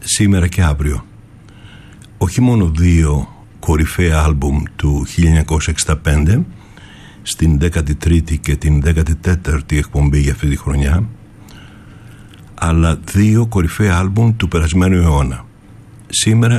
σήμερα και αύριο. Όχι μόνο δύο κορυφαία άλμπουμ του 1965 στην 13η και την 14η εκπομπή για αυτή τη χρονιά, αλλά δύο κορυφαία άλμπουμ του περασμένου αιώνα. Σήμερα